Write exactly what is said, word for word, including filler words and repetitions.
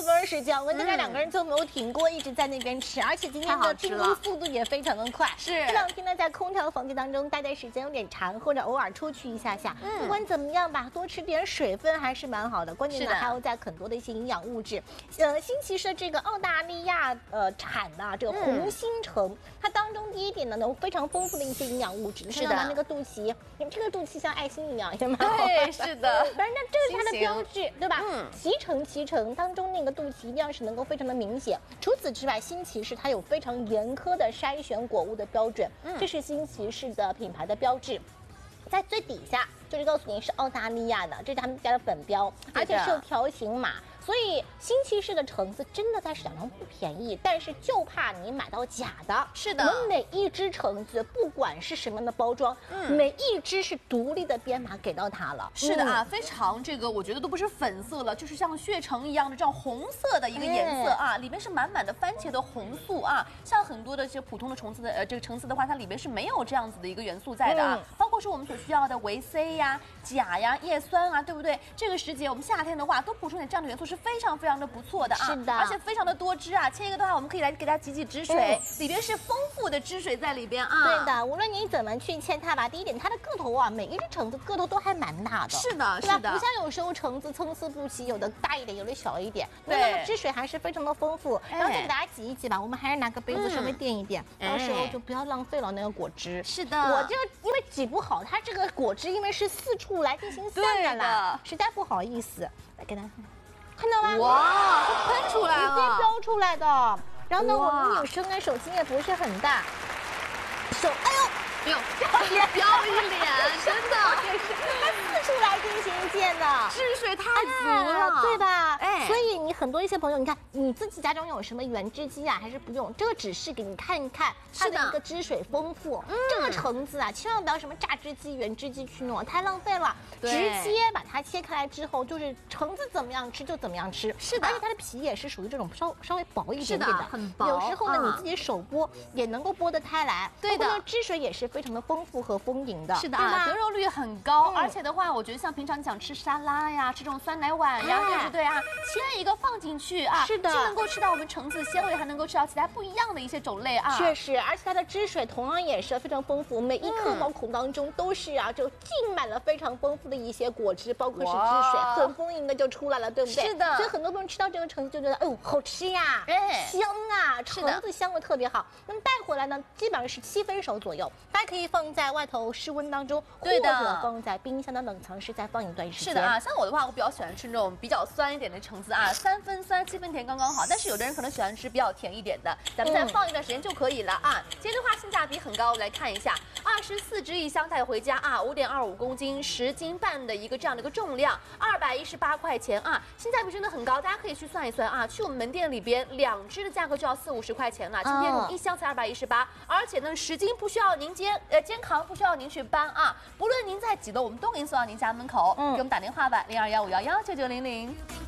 分钟时间，我跟大家两个人就没有停过，一直在那边吃，而且今天的订购速度也非常的快。 是这两天呢，在空调房间当中待的时间有点长，或者偶尔出去一下下，嗯、不管怎么样吧，多吃点水分还是蛮好的。关键呢，还有在很多的一些营养物质。呃，新奇是这个澳大利亚呃产的这个红心橙，嗯、它当中第一点呢，有非常丰富的一些营养物质。你看到吗？那个肚脐，这个肚脐像爱心一样，也蛮好的。 对，是的。 反正这是它的标志，对吧？嗯，脐橙脐橙当中那个肚脐一定要是能够非常的明显。除此之外，新奇士它有非常严苛的筛选果物的标准，嗯、这是新奇士的品牌的标志。在最底下就是告诉您是澳大利亚的，这是他们家的本标，而且是有条形码。所以新奇士的橙子真的在市场上不便宜，但是就怕你买到假的。 是的， 我们每一只橙子，不管是什么样的包装，嗯，每一只是独立的编码给到它了。 是的啊，嗯、非常这个，我觉得都不是粉色了，就是像血橙一样的这样红色的一个颜色啊，里面是满满的番茄的红素啊。像很多的这些普通的橙子的呃这个橙子的话，它里面是没有这样子的一个元素在的啊，嗯、包括是我们所需要的维 C 呀、钾呀、叶酸啊，对不对？这个时节我们夏天的话，多补充点这样的元素是非常非常的不错的啊， 是的， 而且非常的多汁啊。切一个的话，我们可以来给它挤挤汁水，嗯、里边是丰富的汁水在里边啊。 对的，无论你怎么去切它吧，第一点它的个头啊，每一只橙子个头都还蛮大的。 是的，是的， 不像有时候橙子参差不齐，有的大一点，有的小一点。对，那么汁水还是非常的丰富。然后再给大家挤一挤吧，我们还是拿个杯子稍微垫一垫，嗯、到时候就不要浪费了那个果汁。 是的， 我这个因为挤不好，它这个果汁因为是四处来进行散的啦，实在不好意思，来给大家。看到吗？ 哇，喷出来了， 直接飙出来的。然后呢，我们女生呢手心也不是很大，手，哎呦， 哎呦，也飙一脸，真的， 也是它四处来进行溅的， 汁水太足了， 对吧？哎，所以你很多一些朋友，你看你自己家中有什么原汁机啊，还是不用？这个只是给你看一看它的一个汁水丰富。这个橙子啊，千万不要什么榨汁机、原汁机去弄，太浪费了。直接把它切开来之后，就是橙子怎么样吃就怎么样吃。 是的， 而且它的皮也是属于这种稍稍微薄一点点的， 很薄。 有时候呢，你自己手剥也能够剥得开来。 对的， 汁水也是非常的丰富和丰盈的。 是的啊，得肉率很高。而且的话，我觉得像平常你想吃沙拉呀，吃这种酸奶碗呀，对不对啊？切一个放进去啊， 是的， 既能够吃到我们橙子鲜味，还能够吃到其他不一样的一些种类啊。 确实，而且它的汁水同样也是非常丰富，每一颗毛孔当中都是啊，就浸满了非常丰富的一些果汁，包括是汁水，很丰盈的就出来了，对不对？ 是的。 所以很多朋友吃到这个橙子就觉得，哎呦，好吃呀，哎，香啊，橙子香味特别好。那么带回来呢，基本上是七分熟左右，大家可以放在外头室温当中，或者放在冰箱的冷藏室再放一段时间。 是的啊，像我的话，我比较喜欢吃那种比较酸一点的橙子啊，三分酸七分甜刚刚好。但是有的人可能喜欢吃比较甜一点的，咱们再放一段时间就可以了啊。今天的话性价比很高，我们来看一下，二十四支一箱带回家啊，五点二五公斤，十斤半的一个这样的一个重量，二百一十八块钱啊，性价比真的很高，大家可以去算一算啊。去我们门店里边，两支的价格就要四五十块钱了，今天一箱才二百一十八，而且呢，十斤不需要您肩呃肩扛，不需要您去搬啊，不论您在几楼，我们都给您送到您家门口。嗯，给我们打电话吧，零二幺五幺幺九九零零。